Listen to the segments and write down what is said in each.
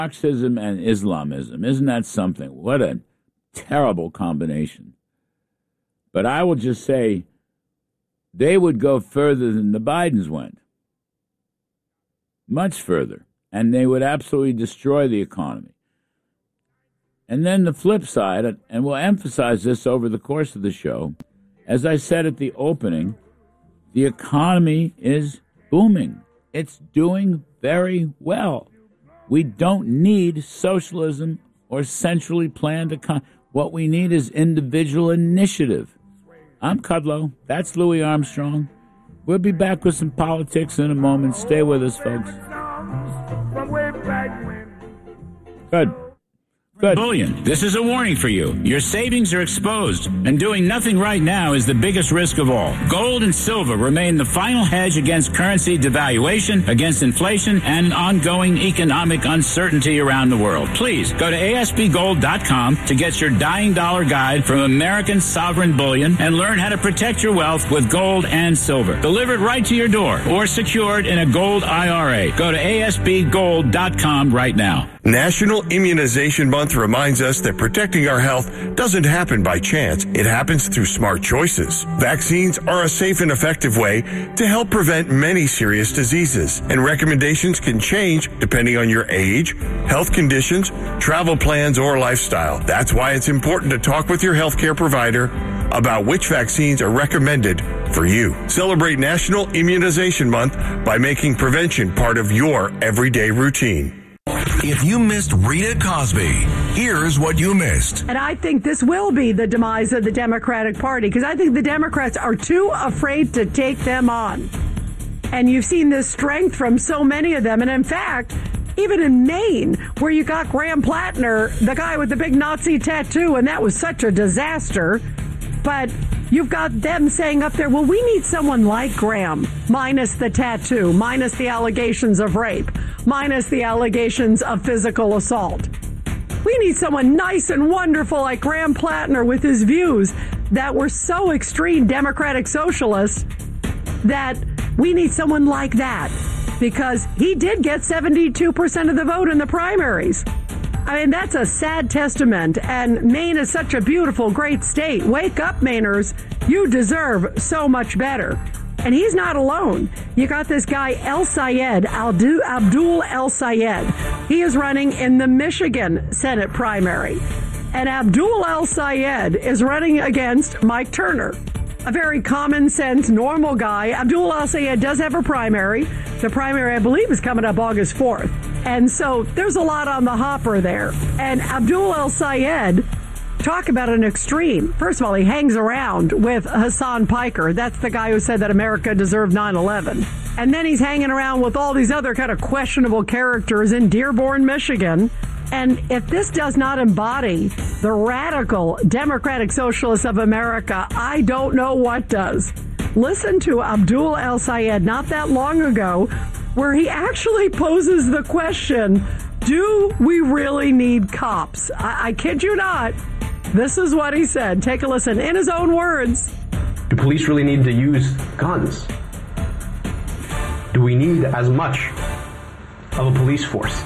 Marxism and Islamism. Isn't that something? What a terrible combination. But I will just say they would go further than the Bidens went. Much further. And they would absolutely destroy the economy. And then the flip side, and we'll emphasize this over the course of the show, as I said at the opening, the economy is booming. It's doing very well. We don't need socialism or centrally planned economy. What we need is individual initiative. I'm Kudlow. That's Louis Armstrong. We'll be back with some politics in a moment. Stay with us, folks. Good. Bullion, this is a warning for you. Your savings are exposed, and doing nothing right now is the biggest risk of all. Gold and silver remain the final hedge against currency devaluation, against inflation, and ongoing economic uncertainty around the world. Please go to ASPGold.com to get your dying dollar guide from American Sovereign Bullion and learn how to protect your wealth with gold and silver. Delivered right to your door or secured in a gold IRA. Go to ASPGold.com right now. National Immunization Month reminds us that protecting our health doesn't happen by chance. It happens through smart choices. Vaccines are a safe and effective way to help prevent many serious diseases, and recommendations can change depending on your age, health conditions, travel plans, or lifestyle. That's why it's important to talk with your healthcare provider about which vaccines are recommended for you. Celebrate National Immunization Month by making prevention part of your everyday routine. If you missed Rita Cosby, here's what you missed. And I think this will be the demise of the Democratic Party, because I think the Democrats are too afraid to take them on. And you've seen this strength from so many of them. And in fact, even in Maine, where you got Graham Plattner, the guy with the big Nazi tattoo, and that was such a disaster. But you've got them saying up there, well, we need someone like Graham, minus the tattoo, minus the allegations of rape, minus the allegations of physical assault. We need someone nice and wonderful like Graham Plattner with his views that were so extreme Democratic socialists that we need someone like that, because he did get 72% of the vote in the primaries. I mean, that's a sad testament, and Maine is such a beautiful, great state. Wake up, Mainers. You deserve so much better. And he's not alone. You got this guy, Abdul El Sayed. He is running in the Michigan Senate primary. And Abdul El Sayed is running against Mike Turner, a very common sense, normal guy. Abdul El Sayed does have a primary. The primary, I believe, is coming up August 4th. And so there's a lot on the hopper there. And Abdul El Sayed, talk about an extreme. First of all, he hangs around with Hassan Piker. That's the guy who said that America deserved 9/11. And then he's hanging around with all these other kind of questionable characters in Dearborn, Michigan. And if this does not embody the radical Democratic Socialists of America, I don't know what does. Listen to Abdul El Sayed not that long ago, where he actually poses the question, do we really need cops? I kid you not. This is what he said. Take a listen in his own words. Do police really need to use guns? Do we need as much of a police force?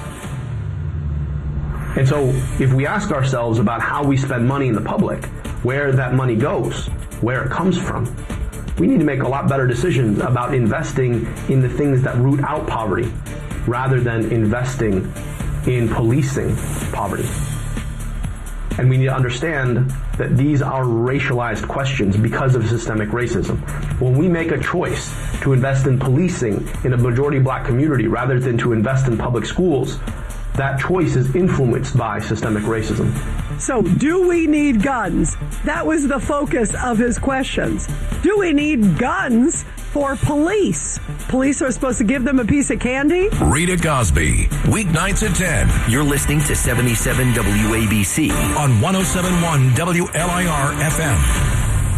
And so if we ask ourselves about how we spend money in the public, where that money goes, where it comes from, we need to make a lot better decisions about investing in the things that root out poverty rather than investing in policing poverty. And we need to understand that these are racialized questions because of systemic racism. When we make a choice to invest in policing in a majority black community rather than to invest in public schools, that choice is influenced by systemic racism. So, do we need guns? That was the focus of his questions. Do we need guns for police? Police are supposed to give them a piece of candy? Rita Cosby, weeknights at 10. You're listening to 77 WABC on 107.1 WLIR FM.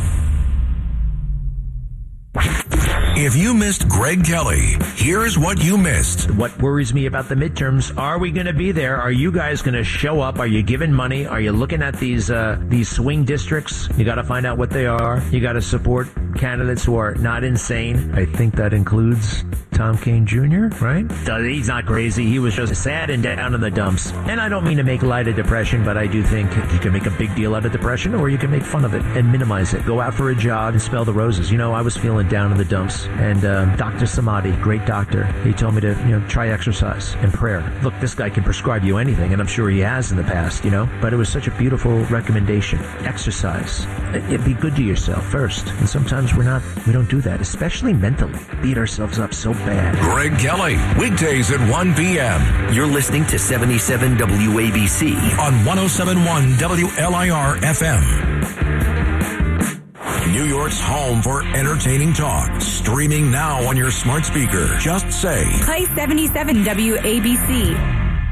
If you missed Greg Kelly, here's what you missed. What worries me about the midterms, are we going to be there? Are you guys going to show up? Are you giving money? Are you looking at these swing districts? You got to find out what they are. You got to support candidates who are not insane. I think that includes Tom Kean Jr., right? He's not crazy. He was just sad and down in the dumps. And I don't mean to make light of depression, but I do think you can make a big deal out of depression, or you can make fun of it and minimize it. Go out for a jog and smell the roses. I was feeling down in the dumps, and Dr. Samadi, great doctor, he told me to, try exercise and prayer. Look, this guy can prescribe you anything, and I'm sure he has in the past, but it was such a beautiful recommendation. Exercise. It'd be good to yourself first. And sometimes we don't do that, especially mentally. Beat ourselves up so bad. Greg Kelly, weekdays at 1 p.m. You're listening to 77 WABC on 107.1 WLIR FM. New York's home for entertaining talk. Streaming now on your smart speaker. Just say, play 77 WABC.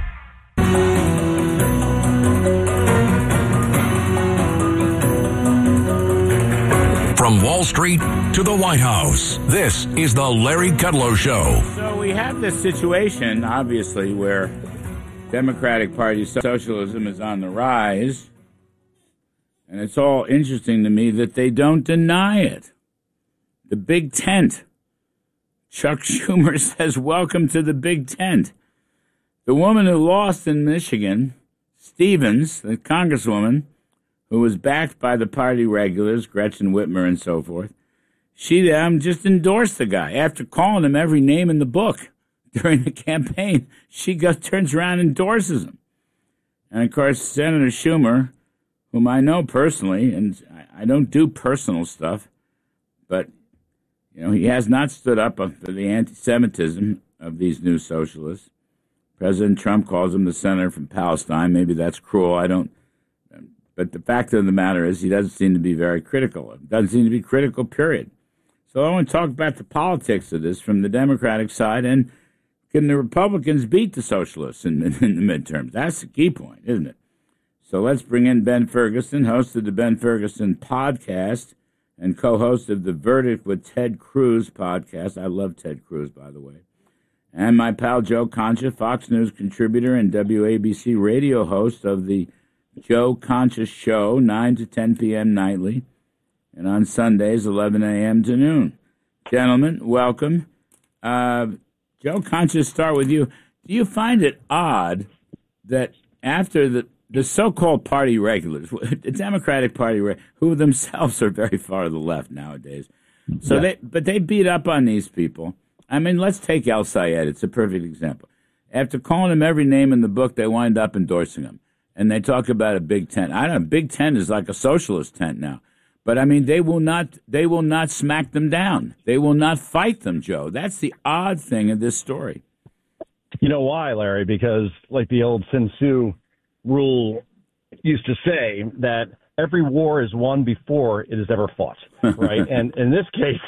From Wall Street to the White House, this is the Larry Kudlow Show. So we have this situation, obviously, where Democratic Party socialism is on the rise. And it's all interesting to me that they don't deny it. The big tent. Chuck Schumer says, welcome to the big tent. The woman who lost in Michigan, Stevens, the congresswoman, who was backed by the party regulars, Gretchen Whitmer and so forth, she just endorsed the guy. After calling him every name in the book during the campaign, she turns around and endorses him. And, of course, Senator Schumer, whom I know personally, and I don't do personal stuff, but, he has not stood up for the anti-Semitism of these new socialists. President Trump calls him the senator from Palestine. Maybe that's cruel. But the fact of the matter is he doesn't seem to be very critical. Doesn't seem to be critical, period. So I want to talk about the politics of this from the Democratic side, and can the Republicans beat the socialists in the midterms? That's the key point, isn't it? So let's bring in Ben Ferguson, host of the Ben Ferguson podcast and co-host of the Verdict with Ted Cruz podcast. I love Ted Cruz, by the way. And my pal Joe Concha, Fox News contributor and WABC radio host of the Joe Concha Show, 9 to 10 p.m. nightly, and on Sundays, 11 a.m. to noon. Gentlemen, welcome. Joe Concha, start with you. Do you find it odd that after the so-called party regulars, the Democratic Party, who themselves are very far to the left nowadays, they beat up on these people. I mean, let's take El Sayed. It's a perfect example. After calling him every name in the book, they wind up endorsing him. And they talk about a big tent. I don't know, big tent is like a socialist tent now. But I mean, they will not smack them down. They will not fight them, Joe. That's the odd thing of this story. You know why, Larry? Because like the old Sun Tzu rule used to say, that every war is won before it is ever fought, right? And in this case,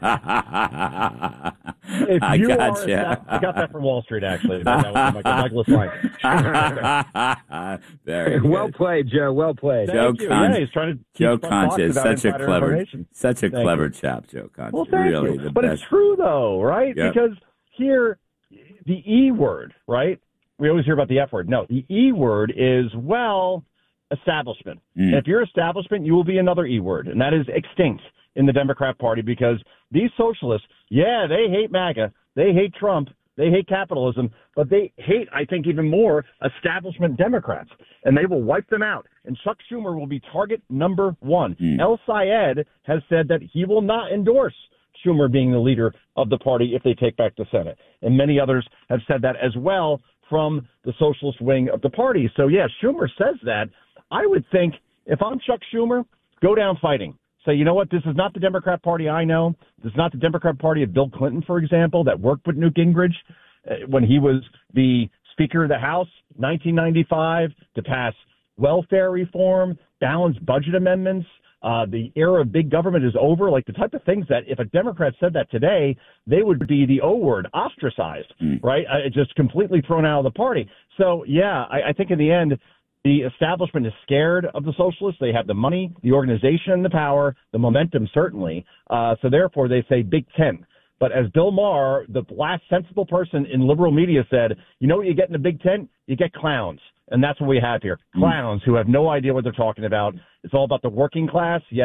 if I you gotcha. I got that from Wall Street, actually. That was like Douglas Rice. Very good. Well played, Joe. Well played. Joe Concha. Yeah, he's trying to Joe Concha is such a clever you. chap, Joe Concha. Well, thank really you. The but best. It's true, though, right? Yep. Because here, the E word, right? We always hear about the F word. No, the E word is, establishment. And if you're establishment, you will be another E word, and that is extinct in the Democrat Party, because these socialists, they hate MAGA, they hate Trump, they hate capitalism, but they hate, I think, even more establishment Democrats, and they will wipe them out. And Chuck Schumer will be target number one. El Sayed has said that he will not endorse Schumer being the leader of the party if they take back the Senate. And many others have said that as well from the socialist wing of the party. So, Schumer says that. I would think, if I'm Chuck Schumer, go down fighting. Say, you know what, this is not the Democrat Party I know. This is not the Democrat Party of Bill Clinton, for example, that worked with Newt Gingrich when he was the Speaker of the House, 1995, to pass welfare reform, balanced budget amendments. The era of big government is over, like the type of things that if a Democrat said that today, they would be the O word, ostracized, right? Just completely thrown out of the party. So, I think in the end, the establishment is scared of the socialists. They have the money, the organization, the power, the momentum, certainly. So therefore, they say Big Ten. But as Bill Maher, the last sensible person in liberal media, said, you know what you get in the Big Ten? You get clowns. And that's what we have here. Clowns who have no idea what they're talking about. It's all about the working class, yet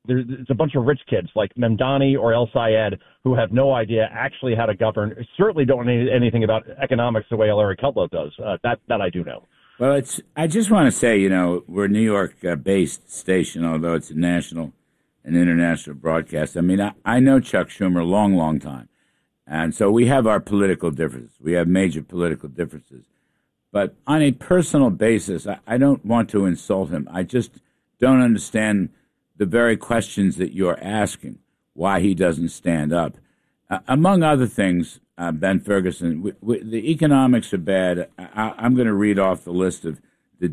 it's a bunch of rich kids like Mamdani or El Sayed who have no idea actually how to govern. Certainly don't know anything about economics the way Larry Kudlow does. That I do know. Well, I just want to say, we're a New York-based station, although it's a national and international broadcast. I mean, I know Chuck Schumer a long, long time. And so we have our political differences. We have major political differences. But on a personal basis, I don't want to insult him. I just don't understand the very questions that you're asking, why he doesn't stand up. Among other things, Ben Ferguson, the economics are bad. I'm going to read off the list of the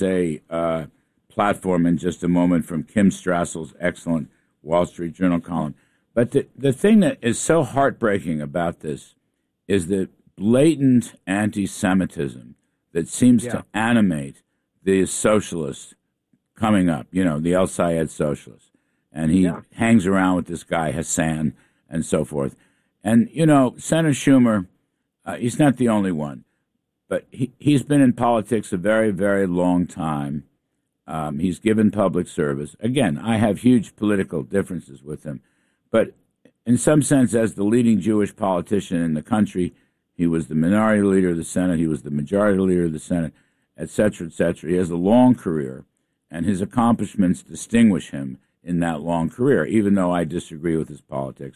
DSA platform in just a moment from Kim Strassel's excellent Wall Street Journal column. But the thing that is so heartbreaking about this is the blatant anti-Semitism that seems to animate the socialists coming up, the El Sayed socialists. And he hangs around with this guy, Hassan, and so forth. And, Senator Schumer, he's not the only one, but he's been in politics a very, very long time. He's given public service. Again, I have huge political differences with him. But in some sense, as the leading Jewish politician in the country, he was the minority leader of the Senate, he was the majority leader of the Senate, et cetera, et cetera. He has a long career, and his accomplishments distinguish him in that long career, even though I disagree with his politics.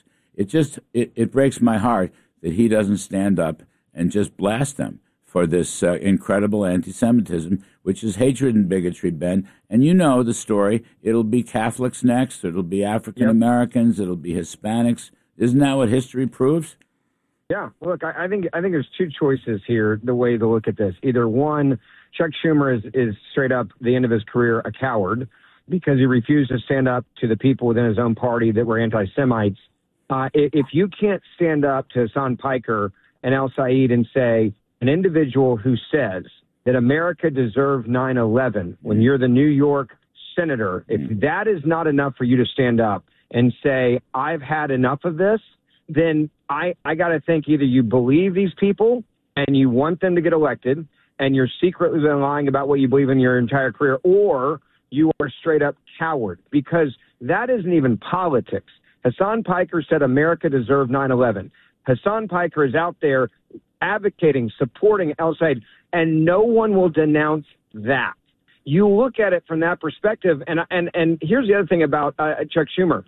It breaks my heart that he doesn't stand up and just blast them for this incredible anti-Semitism, which is hatred and bigotry, Ben. And you know the story. It'll be Catholics next. It'll be African Americans. It'll be Hispanics. Isn't that what history proves? Yeah. Look, I think there's two choices here, the way to look at this. Either one, Chuck Schumer is straight up, the end of his career, a coward because he refused to stand up to the people within his own party that were anti-Semites. If you can't stand up to Hassan Piker and El Sayed and say, an individual who says that America deserved 9/11, when you're the New York senator, if that is not enough for you to stand up and say, I've had enough of this, then I got to think either you believe these people and you want them to get elected and you're secretly lying about what you believe in your entire career, or you are straight up coward, because that isn't even politics. Hassan Piker said America deserved 9/11. Hassan Piker is out there advocating, supporting El Sayed, and no one will denounce that. You look at it from that perspective, and here's the other thing about Chuck Schumer.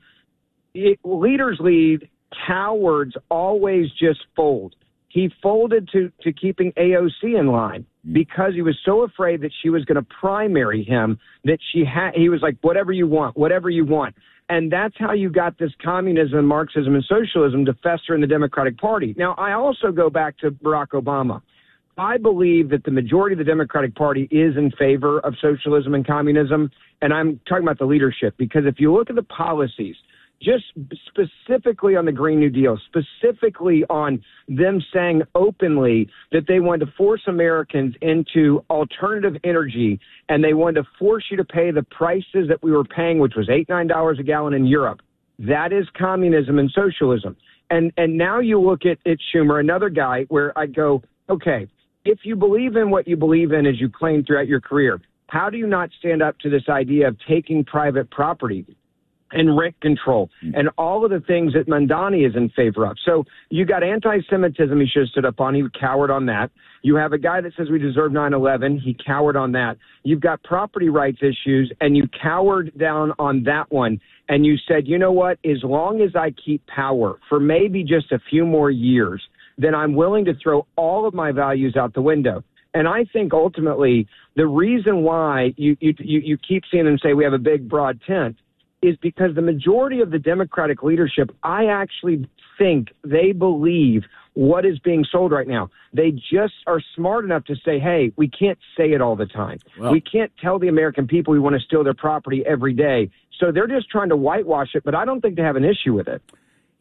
Leaders lead, cowards always just fold. He folded to keeping AOC in line because he was so afraid that she was going to primary him that he was like, whatever you want, whatever you want. And that's how you got this communism, Marxism, and socialism to fester in the Democratic Party. Now, I also go back to Barack Obama. I believe that the majority of the Democratic Party is in favor of socialism and communism, and I'm talking about the leadership, because if you look at the policies, just specifically on the Green New Deal, specifically on them saying openly that they wanted to force Americans into alternative energy, and they wanted to force you to pay the prices that we were paying, which was $8, $9 a gallon in Europe. That is communism and socialism. And now you look at Schumer, another guy, where I go, okay, if you believe in what you believe in, as you claim throughout your career, how do you not stand up to this idea of taking private property and rent control and all of the things that Mamdani is in favor of? So you got anti-Semitism he should have stood up on. He cowered on that. You have a guy that says we deserve 9/11. He cowered on that. You've got property rights issues, and you cowered down on that one. And you said, you know what, as long as I keep power for maybe just a few more years, then I'm willing to throw all of my values out the window. And I think ultimately the reason why you keep seeing them say we have a big, broad tent is because the majority of the Democratic leadership, I actually think they believe what is being sold right now. They just are smart enough to say, hey, we can't say it all the time. Well, we can't tell the American people we want to steal their property every day. So they're just trying to whitewash it, but I don't think they have an issue with it.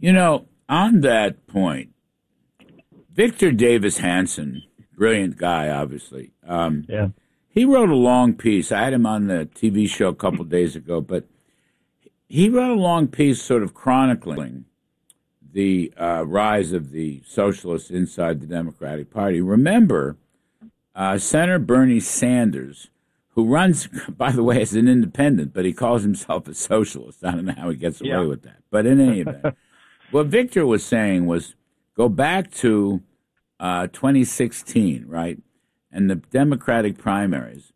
On that point, Victor Davis Hanson, brilliant guy, obviously. He wrote a long piece. I had him on the TV show a couple of days ago, but he wrote a long piece sort of chronicling the rise of the socialists inside the Democratic Party. Remember, Senator Bernie Sanders, who runs, by the way, as an independent, but he calls himself a socialist. I don't know how he gets away with that. But in any event, what Victor was saying was go back to 2016, right, and the Democratic primaries.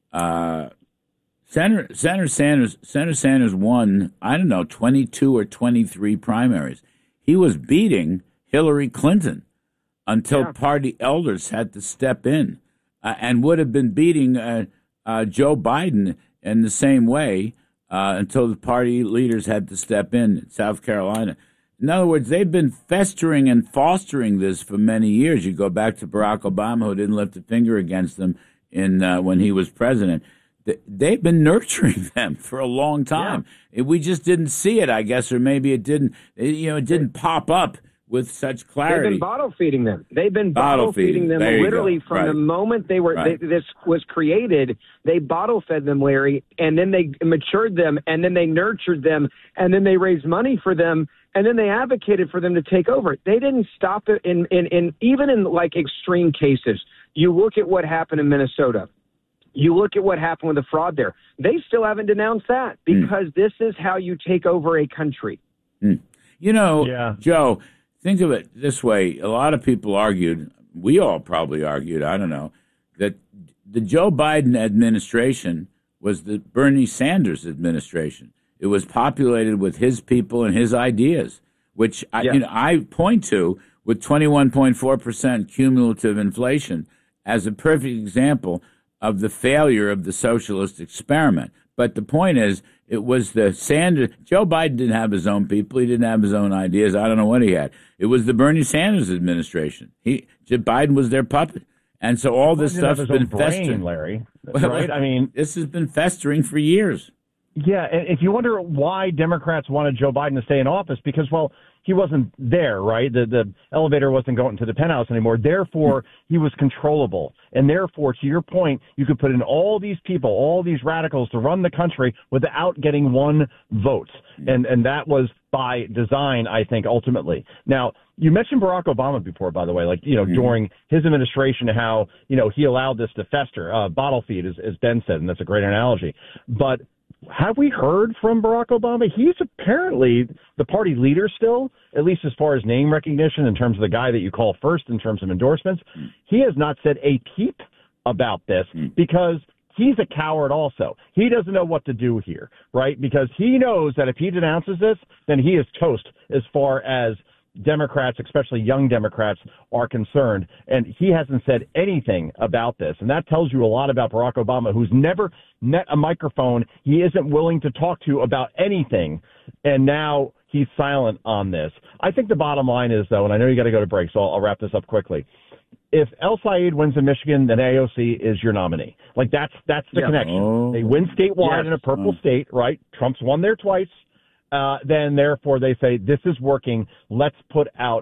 Senator Sanders won, 22 or 23 primaries. He was beating Hillary Clinton until party elders had to step in, and would have been beating Joe Biden in the same way until the party leaders had to step in South Carolina. In other words, they've been festering and fostering this for many years. You go back to Barack Obama, who didn't lift a finger against them when he was president. They've been nurturing them for a long time. Yeah. We just didn't see it, I guess, or maybe it didn't. It didn't pop up with such clarity. They've been bottle feeding them. They've been bottle feeding them literally from the moment they were. This was created. They bottle fed them, Larry, and then they matured them, and then they nurtured them, and then they raised money for them, and then they advocated for them to take over. They didn't stop it in even in like extreme cases. You look at what happened in Minnesota. You look at what happened with the fraud there. They still haven't denounced that because this is how you take over a country. Joe, think of it this way. A lot of people argued, we all probably argued, I don't know, that the Joe Biden administration was the Bernie Sanders administration. It was populated with his people and his ideas, which I point to with 21.4% cumulative inflation as a perfect example of the failure of the socialist experiment. But the point is, it was the Sanders. Joe Biden didn't have his own people. He didn't have his own ideas. I don't know what he had. It was the Bernie Sanders administration. Biden was their puppet. And so all this stuff's been festering. Larry, right? I mean, this has been festering for years. Yeah, and if you wonder why Democrats wanted Joe Biden to stay in office, because, well, he wasn't there, right? The elevator wasn't going to the penthouse anymore. Therefore, he was controllable. And therefore, to your point, you could put in all these people, all these radicals to run the country without getting one vote. And that was by design, I think, ultimately. Now, you mentioned Barack Obama before, by the way, during his administration, how, he allowed this to fester, bottle feed, as Ben said, and that's a great analogy. But have we heard from Barack Obama? He's apparently the party leader still, at least as far as name recognition, in terms of the guy that you call first in terms of endorsements. He has not said a peep about this because he's a coward also. He doesn't know what to do here, right? Because he knows that if he denounces this, then he is toast as far as Democrats, especially young Democrats, are concerned. And he hasn't said anything about this. And that tells you a lot about Barack Obama, who's never met a microphone he isn't willing to talk to about anything. And now he's silent on this. I think the bottom line is, though, and I know you got to go to break, so I'll wrap this up quickly. If El Sayed wins in Michigan, then AOC is your nominee. That's the connection. They win statewide in a purple state, right? Trump's won there twice. Then, therefore, they say, this is working. Let's put out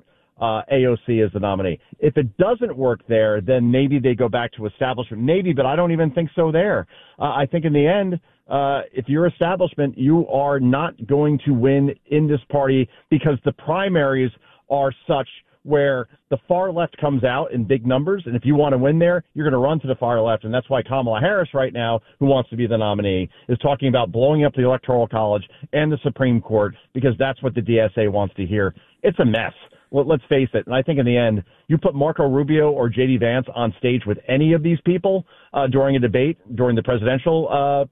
AOC as the nominee. If it doesn't work there, then maybe they go back to establishment. Maybe, but I don't even think so there. I think in the end, if you're establishment, you are not going to win in this party because the primaries are such where the far left comes out in big numbers, and if you want to win there, you're going to run to the far left, and that's why Kamala Harris right now, who wants to be the nominee, is talking about blowing up the Electoral College and the Supreme Court because that's what the DSA wants to hear. It's a mess. Well, let's face it, and I think in the end, you put Marco Rubio or J.D. Vance on stage with any of these people during a debate, during the presidential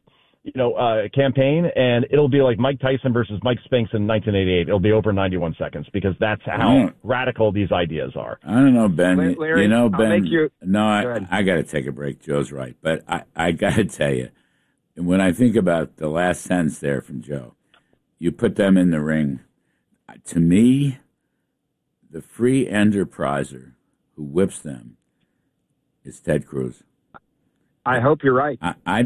campaign, and it'll be like Mike Tyson versus Mike Spinks in 1988. It'll be over 91 seconds because that's how radical these ideas are. I don't know, Ben. Larry, Ben. I got to take a break. Joe's right, but I got to tell you, when I think about the last sentence there from Joe, you put them in the ring. To me, the free enterpriser who whips them is Ted Cruz. I hope you're right.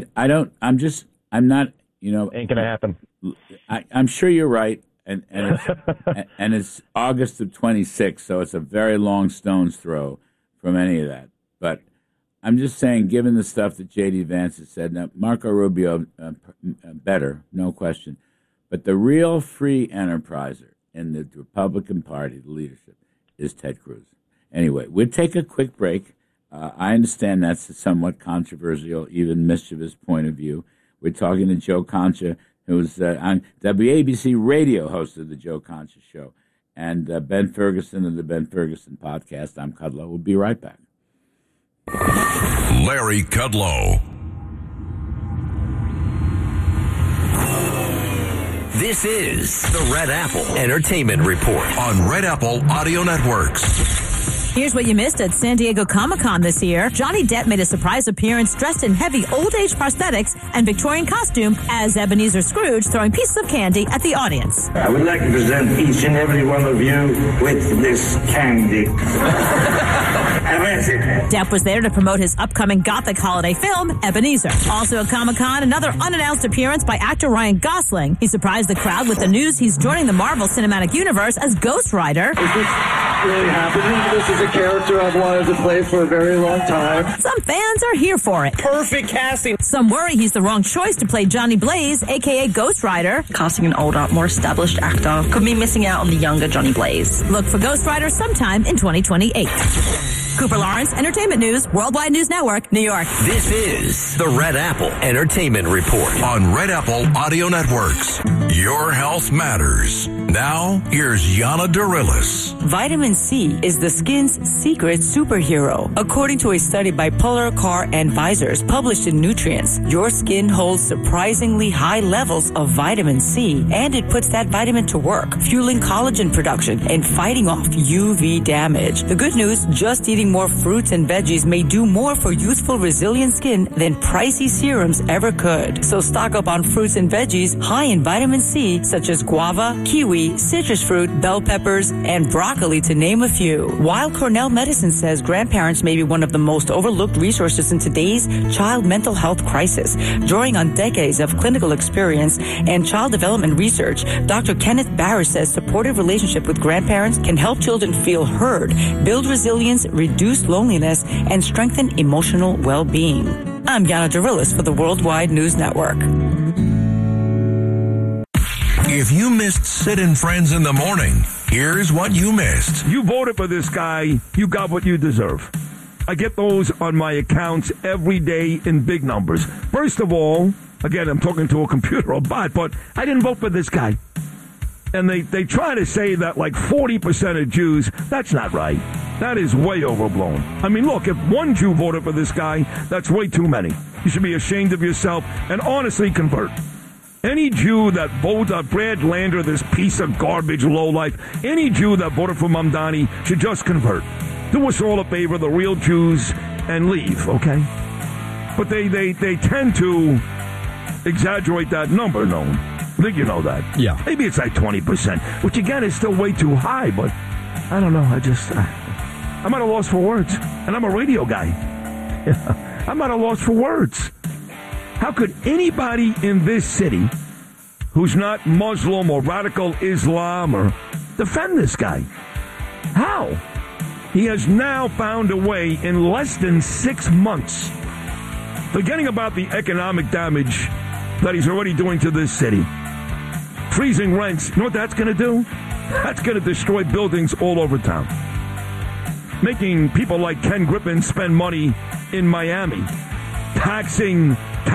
I'm not, ain't gonna happen. I'm sure you're right, and it's August of 26, so it's a very long stone's throw from any of that. But I'm just saying, given the stuff that J.D. Vance has said, now Marco Rubio better, no question, but the real free enterpriser in the Republican Party, the leadership, is Ted Cruz. Anyway, we'll take a quick break. I understand that's a somewhat controversial, even mischievous point of view. We're talking to Joe Concha, who's on WABC Radio, host of the Joe Concha Show, and Ben Ferguson of the Ben Ferguson Podcast. I'm Kudlow. We'll be right back. Larry Kudlow. This is the Red Apple Entertainment Report on Red Apple Audio Networks. Here's what you missed at San Diego Comic-Con this year. Johnny Depp made a surprise appearance dressed in heavy old-age prosthetics and Victorian costume as Ebenezer Scrooge, throwing pieces of candy at the audience. I would like to present each and every one of you with this candy. Depp was there to promote his upcoming Gothic holiday film, Ebenezer. Also at Comic-Con, another unannounced appearance by actor Ryan Gosling. He surprised the crowd with the news he's joining the Marvel Cinematic Universe as Ghost Rider. Is this really happening? This is a character I've wanted to play for a very long time. Some fans are here for it. Perfect casting. Some worry he's the wrong choice to play Johnny Blaze, a.k.a. Ghost Rider. Casting an older, more established actor could be missing out on the younger Johnny Blaze. Look for Ghost Rider sometime in 2028. Cooper Lawrence, Entertainment News, Worldwide News Network, New York. This is the Red Apple Entertainment Report on Red Apple Audio Networks. Your health matters. Now, here's Yana Darilis. Vitamin C is the skin's secret superhero. According to a study by Polar Car Advisors published in Nutrients, your skin holds surprisingly high levels of vitamin C, and it puts that vitamin to work, fueling collagen production and fighting off UV damage. The good news, just eating more fruits and veggies may do more for youthful, resilient skin than pricey serums ever could. So stock up on fruits and veggies high in vitamin C, such as guava, kiwi, citrus fruit, bell peppers, and broccoli, to name a few. While Cornell Medicine says grandparents may be one of the most overlooked resources in today's child mental health crisis, drawing on decades of clinical experience and child development research, Dr. Kenneth Barris says supportive relationship with grandparents can help children feel heard, build resilience, reduce loneliness, and strengthen emotional well-being. I'm Yana Darilis for the Worldwide News Network. If you missed Sid and Friends in the morning, here's what you missed. You voted for this guy, you got what you deserve. I get those on my accounts every day in big numbers. First of all, again, I'm talking to a computer or bot, but I didn't vote for this guy. And they try to say that like 40% of Jews, that's not right. That is way overblown. I mean, look, if one Jew voted for this guy, that's way too many. You should be ashamed of yourself and honestly convert. Any Jew that voted Brad Lander, this piece of garbage lowlife, any Jew that voted for Mamdani should just convert. Do us all a favor, the real Jews, and leave, okay? But they tend to exaggerate that number, no? I think you know that. Yeah. Maybe it's like 20%, which again is still way too high, but I don't know. I'm at a loss for words, and I'm a radio guy. I'm at a loss for words. How could anybody in this city who's not Muslim or radical Islam or defend this guy? How? He has now found a way in less than 6 months, forgetting about the economic damage that he's already doing to this city. Freezing rents, you know what that's going to do? That's going to destroy buildings all over town. Making people like Ken Griffin spend money in Miami. Taxing.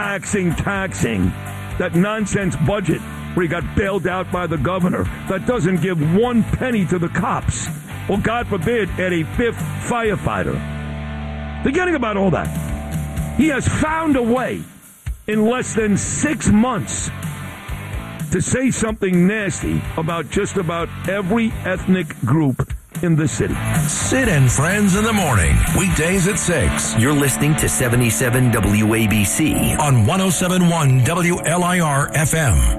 That nonsense budget where he got bailed out by the governor that doesn't give 1 penny to the cops. Or, God forbid, add a 5th firefighter. Forgetting about all that. He has found a way in less than 6 months to say something nasty about just about every ethnic group in the city. Sid and Friends in the morning, weekdays at 6. You're listening to 77 WABC on 107.1 WLIR FM.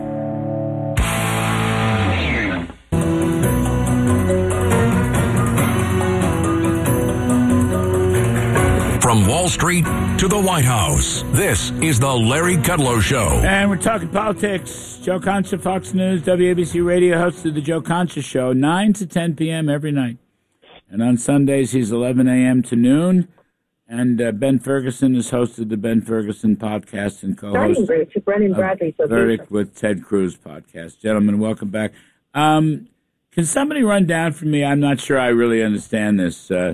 From Wall Street to the White House, this is the Larry Kudlow Show. And we're talking politics. Joe Concha, Fox News, WABC Radio, host of the Joe Concha Show, 9 to 10 p.m. every night. And on Sundays, he's 11 a.m. to noon. And Ben Ferguson is host of the Ben Ferguson Podcast and co-host to Brennan Bradley's Verdict with Ted Cruz podcast. Gentlemen, welcome back. Can somebody run down for me? I'm not sure I really understand this.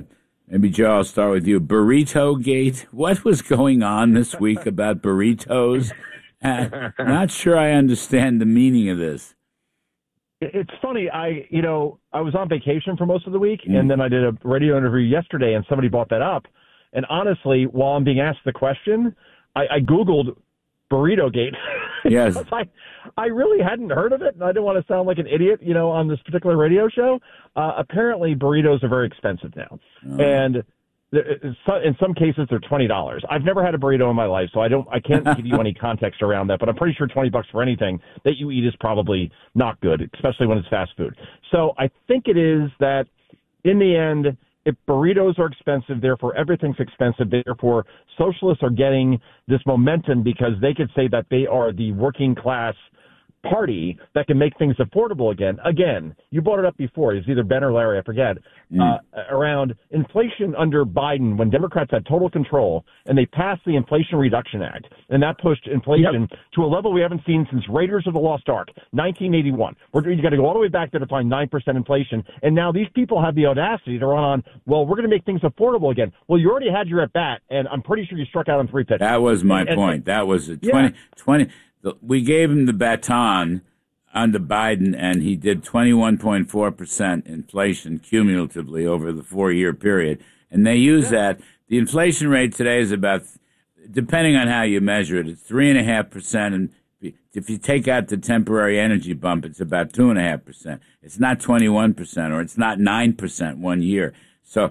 Maybe, Joe, I'll start with you. Burrito Gate. What was going on this week about burritos? Not sure I understand the meaning of this. It's funny. I was on vacation for most of the week, and then I did a radio interview yesterday, and somebody brought that up. And honestly, while I'm being asked the question, I Googled Burrito Gate. Yes. I really hadn't heard of it, and I didn't want to sound like an idiot, on this particular radio show. Apparently, burritos are very expensive now. And in some cases, they're $20. I've never had a burrito in my life, so I can't give you any context around that, but I'm pretty sure $20 for anything that you eat is probably not good, especially when it's fast food. So I think it is that in the end, if burritos are expensive, therefore everything's expensive, therefore socialists are getting this momentum because they could say that they are the working class party that can make things affordable again. Again, you brought it up before. It's either Ben or Larry, I forget, around inflation under Biden when Democrats had total control and they passed the Inflation Reduction Act. And that pushed inflation to a level we haven't seen since Raiders of the Lost Ark, 1981. You got to go all the way back to define 9% inflation. And now these people have the audacity to run on, well, we're going to make things affordable again. Well, you already had your at bat, and I'm pretty sure you struck out on 3 pitches. That was my point. That was a 20. We gave him the baton under Biden, and he did 21.4% inflation cumulatively over the 4-year period. And they use that. The inflation rate today is about, depending on how you measure it, it's 3.5%. And if you take out the temporary energy bump, it's about 2.5%. It's not 21%, or it's not 9% 1 year. So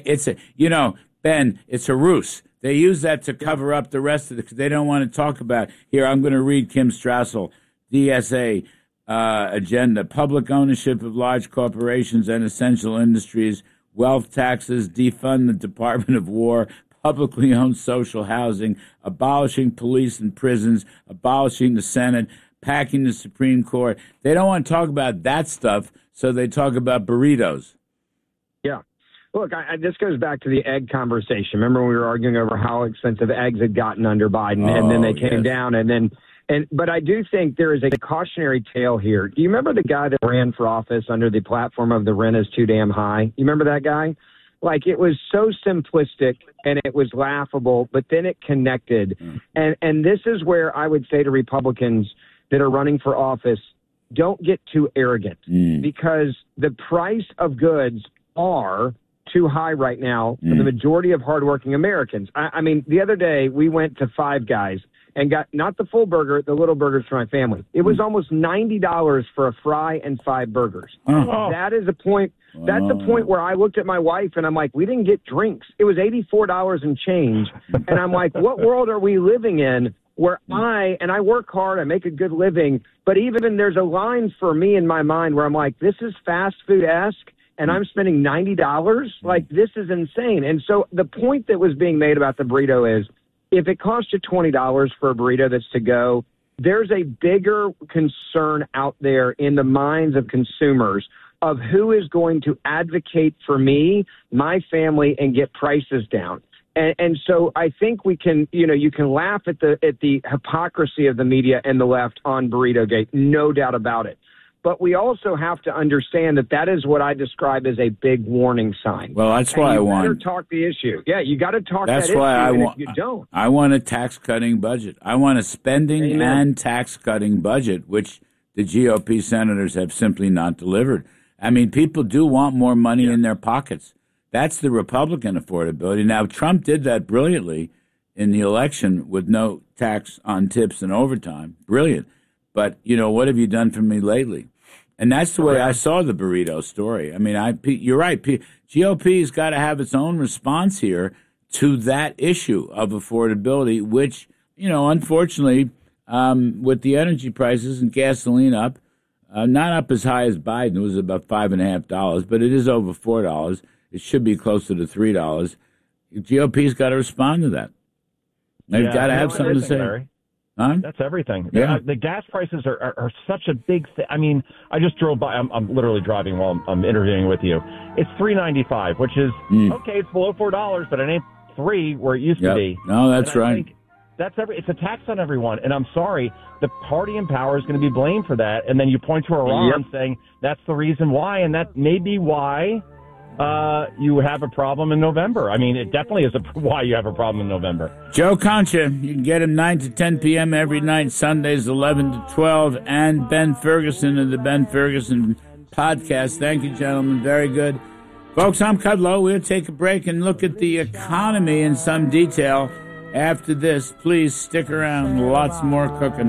Ben, it's a ruse. They use that to cover up the rest of it because they don't want to talk about. Here, I'm going to read Kim Strassel, DSA agenda: public ownership of large corporations and essential industries, wealth taxes, defund the Department of War, publicly owned social housing, abolishing police and prisons, abolishing the Senate, packing the Supreme Court. They don't want to talk about that stuff, so they talk about burritos. Yeah. Look, this goes back to the egg conversation. Remember when we were arguing over how expensive eggs had gotten under Biden, and then they came down, but I do think there is a cautionary tale here. Do you remember the guy that ran for office under the platform of the rent is too damn high? You remember that guy? Like, it was so simplistic and it was laughable, but then it connected. And this is where I would say to Republicans that are running for office, don't get too arrogant because the price of goods are too high right now for the majority of hardworking Americans. I mean, the other day we went to Five Guys and got not the full burger, the little burgers for my family. It was almost $90 for a fry and 5 burgers. That is a point. That's the point where I looked at my wife and I'm like, we didn't get drinks. It was $84 and change. And I'm like, what world are we living in where I work hard, I make a good living, but even there's a line for me in my mind where I'm like, this is fast food-esque. And I'm spending $90, like, this is insane. And so the point that was being made about the burrito is, if it costs you $20 for a burrito that's to go, there's a bigger concern out there in the minds of consumers of who is going to advocate for me, my family, and get prices down. And so I think we can, you can laugh at the hypocrisy of the media and the left on Burrito Gate, no doubt about it. But we also have to understand that is what I describe as a big warning sign. Well, that's why I want to talk the issue. Yeah, you got to talk that issue. That's why I want. If you don't, I want a tax-cutting budget. I want a spending and tax-cutting budget, which the GOP senators have simply not delivered. I mean, people do want more money in their pockets. That's the Republican affordability. Now, Trump did that brilliantly in the election with no tax on tips and overtime. Brilliant. But, what have you done for me lately? And that's the way I saw the burrito story. I mean, you're right. GOP's got to have its own response here to that issue of affordability, which, unfortunately, with the energy prices and gasoline up, not up as high as Biden, it was about $5.50, but it is over $4. It should be closer to $3. GOP's got to respond to that. They've got to have something to say. Larry. Huh? That's everything. Yeah. The gas prices are such a big thing. I mean, I just drove by. I'm literally driving while I'm interviewing with you. It's $3.95, which is okay. It's below $4, but it ain't $3 where it used to be. No, that's right. It's a tax on everyone. And I'm sorry, the party in power is going to be blamed for that. And then you point to Iran saying that's the reason why, and that may be why you have a problem in November. I mean, it definitely is why you have a problem in November. Joe Concha, you can get him 9 to 10 p.m. every night, Sundays 11 to 12, and Ben Ferguson of the Ben Ferguson podcast. Thank you, gentlemen. Very good. Folks, I'm Kudlow. We'll take a break and look at the economy in some detail. After this, please stick around. Lots more cooking.